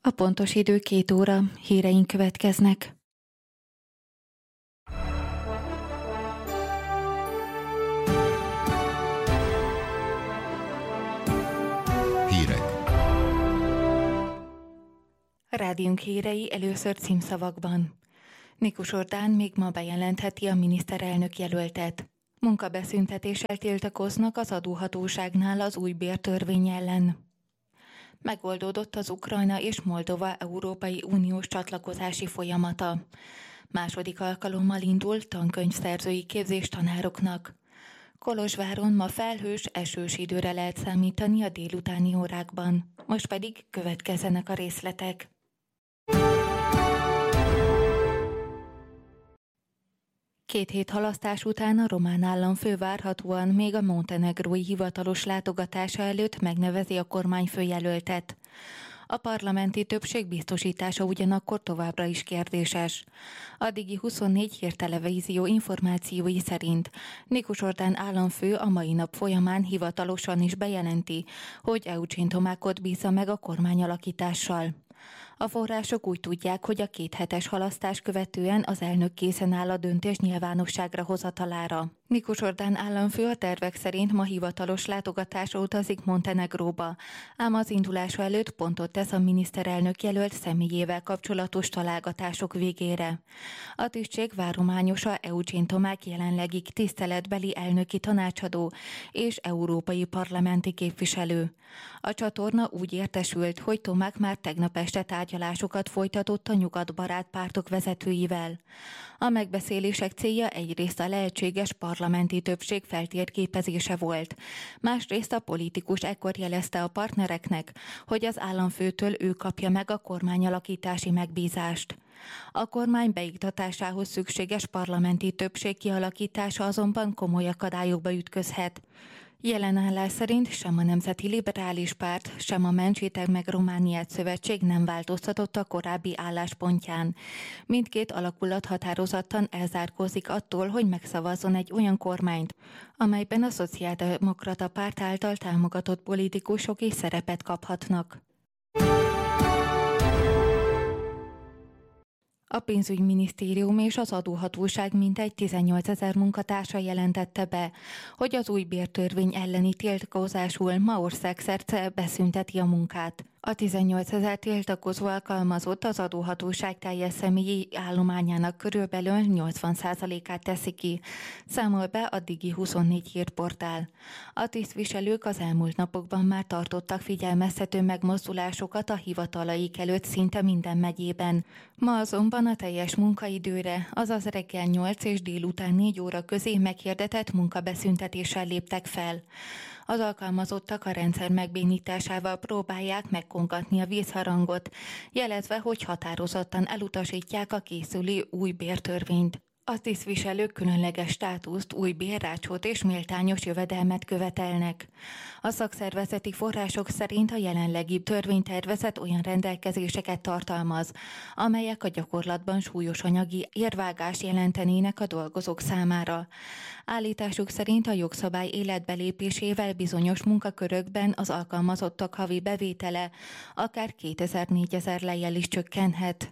A pontos idő 2 óra, híreink következnek. Hírek. Rádiónk hírei először címszavakban. Nikus Orbán még ma bejelentheti a miniszterelnök jelöltet. Munkabeszüntetéssel tiltakoznak az adóhatóságnál az új bértörvény ellen. Megoldódott az Ukrajna és Moldova Európai Uniós csatlakozási folyamata. Második alkalommal indul tankönyvszerzői képzés tanároknak. Kolozsváron ma felhős, esős időre lehet számítani a délutáni órákban. Most pedig következzenek a részletek. Két hét halasztás után a román államfő várhatóan még a montenegrói hivatalos látogatása előtt megnevezi a kormányfőjelöltet. A parlamenti többség biztosítása ugyanakkor továbbra is kérdéses. Addigi 24 hírtelevízió információi szerint Nikus Orbán államfő a mai nap folyamán hivatalosan is bejelenti, hogy Eugen Tomákot bízza meg a kormányalakítással. A források úgy tudják, hogy a 2 hetes halasztás követően az elnök készen áll a döntés nyilvánosságra hozatalára. Nikus Orbán államfő a tervek szerint ma hivatalos látogatásra utazik Montenegróba, ám az indulása előtt pontot tesz a miniszterelnök jelölt személyével kapcsolatos találgatások végére. A tisztség várományosa Eugen Tomák jelenlegi tiszteletbeli elnöki tanácsadó és európai parlamenti képviselő. A csatorna úgy értesült, hogy Tomák már tegnap este tárgyalásokat folytatott a nyugatbarát pártok vezetőivel. A megbeszélések célja egyrészt a lehetséges parlamenti többség feltérképezése volt. Másrészt a politikus ekkor jelezte a partnereknek, hogy az államfőtől ő kapja meg a kormányalakítási megbízást. A kormány beiktatásához szükséges parlamenti többség kialakítása azonban komoly akadályokba ütközhet. Jelen állás szerint sem a Nemzeti Liberális Párt, sem a Mentsétek meg Romániát szövetség nem változtatott a korábbi álláspontján. Mindkét alakulat határozottan elzárkózik attól, hogy megszavazzon egy olyan kormányt, amelyben a Szociáldemokrata Párt által támogatott politikusok is szerepet kaphatnak. A pénzügyminisztérium és az adóhatóság mintegy 18 000 munkatársa jelentette be, hogy az új bértörvény elleni tiltakozásul ma országszerte beszünteti a munkát. A 18 000 tiltakozó alkalmazott az adóhatóság teljes személyi állományának körülbelül 80%-át teszi ki, számol be a Digi 24 hírportál. A tisztviselők az elmúlt napokban már tartottak figyelmeztető megmozdulásokat a hivatalaik előtt szinte minden megyében. Ma azonban a teljes munkaidőre, azaz reggel 8 és délután 4 óra közé meghirdetett munkabeszüntetéssel léptek fel. Az alkalmazottak a rendszer megbénításával próbálják megkongatni a vízharangot, jelezve, hogy határozottan elutasítják a készülő új bértörvényt. A tisztviselők különleges státuszt, új bérrácsot és méltányos jövedelmet követelnek. A szakszervezeti források szerint a jelenlegi törvénytervezet olyan rendelkezéseket tartalmaz, amelyek a gyakorlatban súlyos anyagi érvágást jelentenének a dolgozók számára. Állításuk szerint a jogszabály életbelépésével bizonyos munkakörökben az alkalmazottak havi bevétele akár 2000-4000 lejjel is csökkenhet.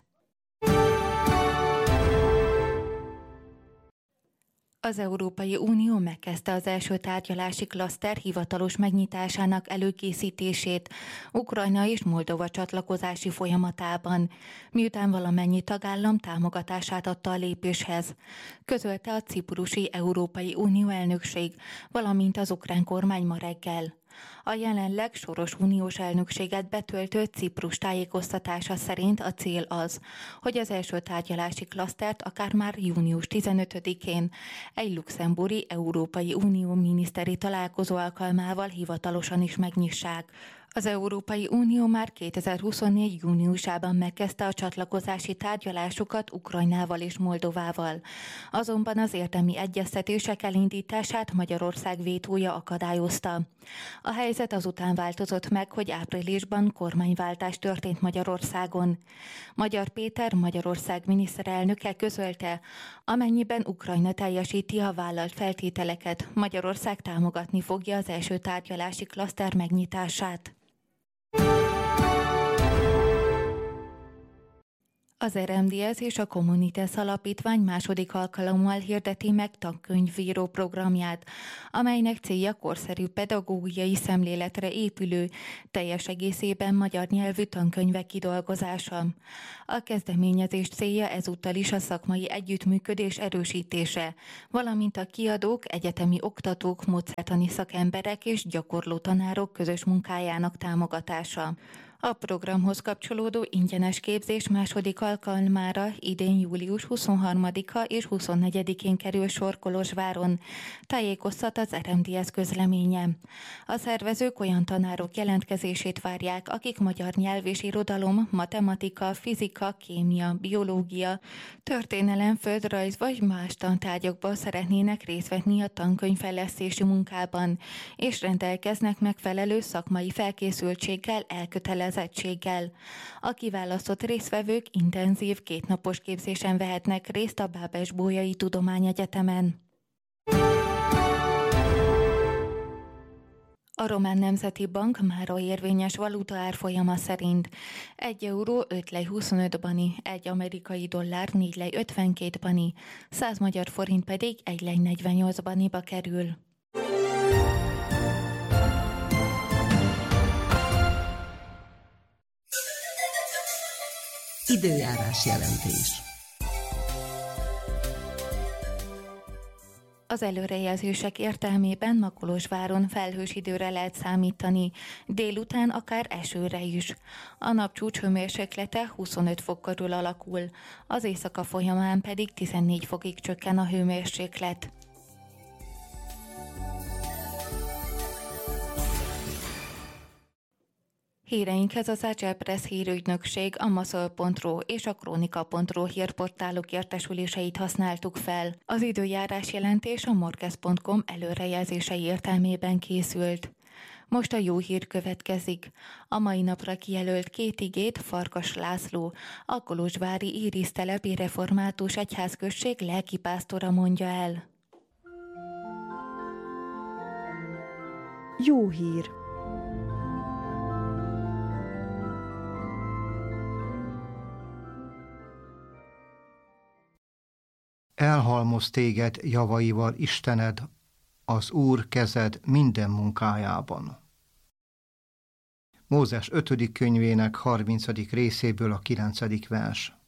Az Európai Unió megkezdte az első tárgyalási klaszter hivatalos megnyitásának előkészítését Ukrajna és Moldova csatlakozási folyamatában, miután valamennyi tagállam támogatását adta a lépéshez, közölte a ciprusi Európai Unió elnökség, valamint az ukrán kormány ma reggel. A jelenleg soros uniós elnökséget betöltő Ciprus tájékoztatása szerint a cél az, hogy az első tárgyalási klasztert akár már június 15-én egy luxemburgi Európai Unió miniszteri találkozó alkalmával hivatalosan is megnyissák. Az Európai Unió már 2024. júniusában megkezdte a csatlakozási tárgyalásokat Ukrajnával és Moldovával. Azonban az érdemi egyeztetések elindítását Magyarország vétója akadályozta. A helyzet azután változott meg, hogy áprilisban kormányváltás történt Magyarországon. Magyar Péter, Magyarország miniszterelnöke közölte, amennyiben Ukrajna teljesíti a vállalt feltételeket, Magyarország támogatni fogja az első tárgyalási klaszter megnyitását. Az RMDSZ és a Communitas Alapítvány második alkalommal hirdeti meg tankönyvíró programját, amelynek célja korszerű pedagógiai szemléletre épülő, teljes egészében magyar nyelvű tankönyvek kidolgozása. A kezdeményezés célja ezúttal is a szakmai együttműködés erősítése, valamint a kiadók, egyetemi oktatók, módszertani szakemberek és gyakorló tanárok közös munkájának támogatása. A programhoz kapcsolódó ingyenes képzés második alkalmára idén július 23-a és 24-én kerül sor Kolozsváron, tájékoztat az RMDSZ közleménye. A szervezők olyan tanárok jelentkezését várják, akik magyar nyelv és irodalom, matematika, fizika, kémia, biológia, történelem, földrajz vagy más tantárgyakban szeretnének részt venni a tankönyvfejlesztési munkában, és rendelkeznek megfelelő szakmai felkészültséggel, elkötelezettséggel. A kiválasztott résztvevők intenzív kétnapos képzésen vehetnek részt a Bábes-Bolyai Tudományegyetemen. A Román Nemzeti Bank mára érvényes valutaárfolyama szerint 1 euró 5 lej 25 bani, 1 amerikai dollár 4 lej 52 bani, 100 magyar forint pedig 1 lej 48 baniba kerül. Időjárás jelentés. Az előrejelzések értelmében ma Kolozsváron felhős időre lehet számítani, délután akár esőre is. A napcsúcs hőmérséklete 25 fok körül alakul, az éjszaka folyamán pedig 14 fokig csökken a hőmérséklet. Híreinkhez az Agile Press hírügynökség, a Maszol.ro és a Kronika.ro hírportálok értesüléseit használtuk fel. Az időjárás jelentés a Morkez.com előrejelzései értelmében készült. Most a jó hír következik. A mai napra kijelölt 2 igét Farkas László, a kolozsvári Irisztelepi Református Egyházközség lelkipásztora mondja el. Jó hír! Elhalmoz téged javaival Istened, az Úr kezed minden munkájában. Mózes 5. könyvének 30. részéből a 9. vers.